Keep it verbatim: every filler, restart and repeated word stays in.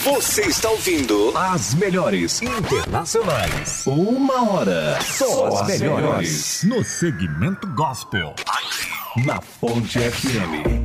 Você está ouvindo as melhores internacionais. Uma hora. Só as melhores. No segmento gospel. Na Fonte F M.